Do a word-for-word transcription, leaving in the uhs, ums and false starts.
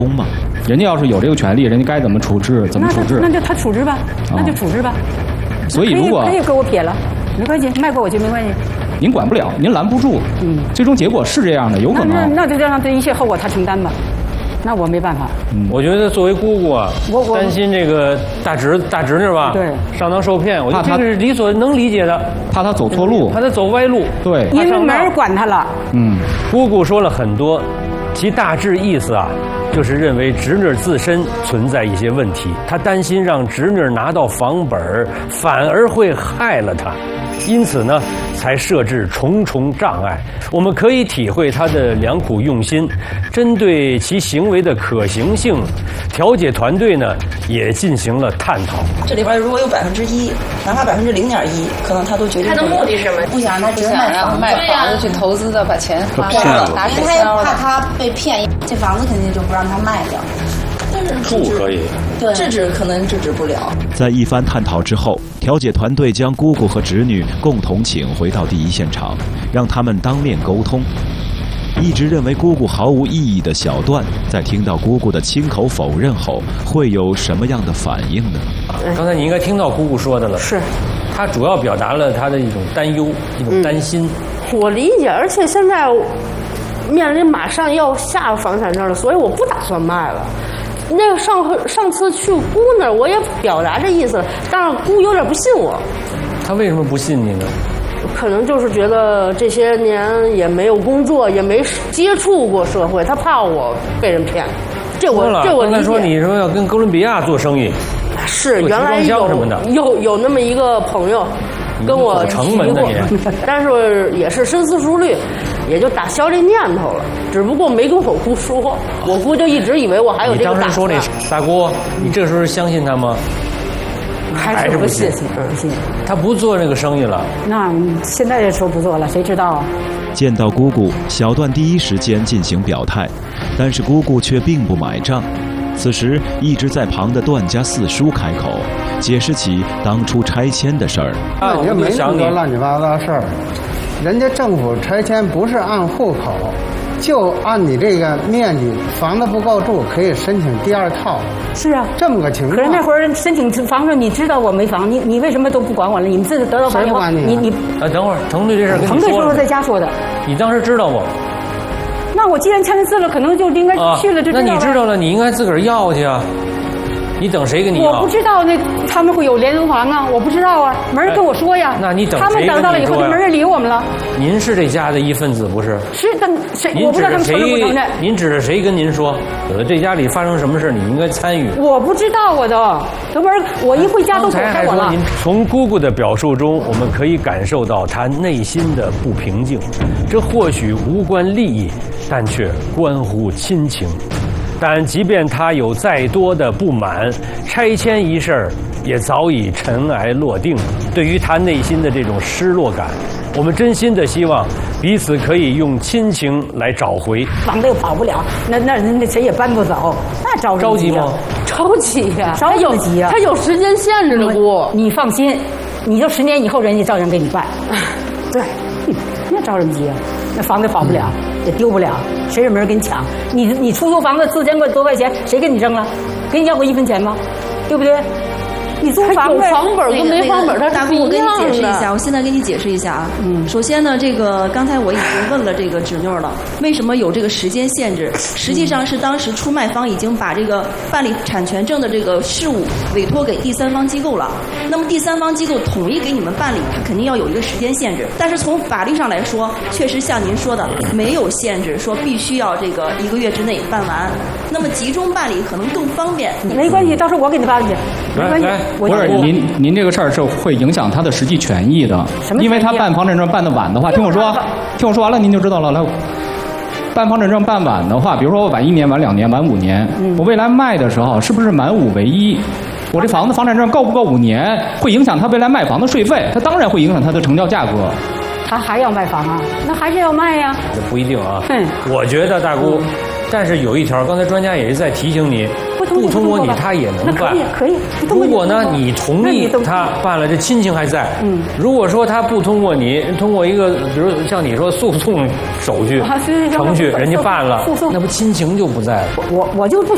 公嘛。人家要是有这个权利，人家该怎么处置怎么处置。 那就他处置吧，那就处置吧。 所以如果可以给我撇了，没关系，迈过我就没关系。 您管不了，您拦不住。嗯，最终结果是这样的，有可能。 那那就让这一切后果他承担吧。那我没办法。 嗯，我觉得作为姑姑啊，我我担心这个大侄大侄女吧， 对， 上当受骗，我觉得这个是理所能理解的。 怕他走错路， 怕他走歪路。 对， 因为没人管他了。 嗯，姑姑说了很多，其大致意思啊，就是认为侄女自身存在一些问题，她担心让侄女拿到房本，反而会害了她。因此呢，才设置重重障碍。我们可以体会他的良苦用心，针对其行为的可行性，调解团队呢也进行了探讨。 这里边如果有百分之一，哪怕百分之零点一，可能他都决定。 他的目的是什么？ 不想让他直接卖房，卖房子去投资的，把钱花了，拿去他也怕他被骗，这房子肯定就不让他卖掉。 但是住可以， 对，制止可能制止不了。 在一番探讨之后，调解团队将姑姑和侄女共同请回到第一现场，让他们当面沟通。一直认为姑姑毫无意义的小段，在听到姑姑的亲口否认后，会有什么样的反应呢？ 刚才你应该听到姑姑说的了， 是， 她主要表达了她的一种担忧，一种担心。 嗯、我理解，而且现在面临马上要下房产证了，所以我不打算卖了。那个上上次去姑那儿，我也表达这意思了，但是姑有点不信我。 他为什么不信你呢？ 可能就是觉得这些年也没有工作，也没接触过社会，他怕我被人骗。这我这我理解。刚才说你说要跟哥伦比亚做生意， 是原来有有有那么一个朋友跟我提过，但是也是深思熟虑。也就打消这念头了，只不过没跟我姑说，我姑就一直以为我还有这个打算。 你当时说那大姑，你这时候相信他吗？ 还是不信，不信。 他不做这个生意了。 那现在也说不做了，谁知道啊？ 见到姑姑，小段第一时间进行表态，但是姑姑却并不买账。此时，一直在旁的段家四叔开口，解释起当初拆迁的事儿。 啊，也没那么多乱七八糟事儿。人家政府拆迁不是按户口，就按你这个面积，房子不够住可以申请第二套。 是啊， 这么个情况。 可是那会儿申请房子，你知道我没房，你你为什么都不管我了？你们自己得到房以后，你你哎，等会儿腾队这事跟你说。 腾队说在家说的。 你当时知道不？ 那我既然签了字了，可能就应该去了，就知道了。 那你知道了，你应该自个儿要去啊。你等谁给你要？ 我不知道那他们会有廉租房啊，我不知道啊，没人跟我说呀。 那你等谁他们等到了以后就没人理我们了。 您是这家的一份子不是？ 是，但谁？我不知道他们承认不承认。 您指着谁跟您说？有的这家里发生什么事，你应该参与。 我不知道我都，等会儿我一回家都躲开我了。 从姑姑的表述中，我们可以感受到她内心的不平静。这或许无关利益，但却关乎亲情。但即便他有再多的不满，拆迁一事儿也早已尘埃落定。对于他内心的这种失落感，我们真心的希望彼此可以用亲情来找回。 房子又跑不了，那那那谁也搬不走，那着着急吗？ 着急呀， 着什么急呀？ 他有时间限制的姑， 你放心，你就十年以后人家照样给你办。对，那着什么急啊？那房子跑不了，也丢不了，谁也没人给你抢。你你出租房子四千块多块钱，谁给你挣了？给你要过一分钱吗？对不对？你租房有房本跟没房本，它大姑，我跟你解释一下，我现在跟你解释一下啊。嗯，首先呢，这个刚才我已经问了这个侄女了，为什么有这个时间限制？实际上是当时出卖方已经把这个办理产权证的这个事务委托给第三方机构了。那么第三方机构统一给你们办理，它肯定要有一个时间限制。但是从法律上来说，确实像您说的没有限制，说必须要这个一个月之内办完。那么集中办理可能更方便。 没关系，到时候我给你办去，没关系。 不是您，您这个事儿是会影响他的实际权益的，因为他办房产证办得晚的话，听我说，听我说完了您就知道了。来，办房产证办晚的话，比如说我晚一年、晚两年、晚五年，嗯、我未来卖的时候是不是满五为一？我这房子房产证够不够五年，会影响他未来卖房的税费，他当然会影响他的成交价格。 他还要卖房啊？那还是要卖呀。 这不一定啊。嗯，我觉得大姑。嗯，但是有一条，刚才专家也是在提醒你，不通过你他也能办。 可以，可以。 如果呢你同意他办了，这亲情还在。嗯。如果说他不通过你，通过一个比如像你说诉讼手续程序，人家办了，那不亲情就不在了。 我我就不